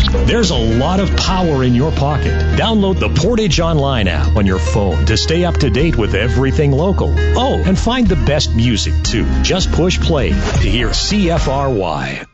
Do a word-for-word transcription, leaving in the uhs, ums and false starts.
There's a lot of power in your pocket. Download the Portage Online app on your phone to stay up to date with everything local. Oh, and find the best music, too. Just push play to hear C F R Y.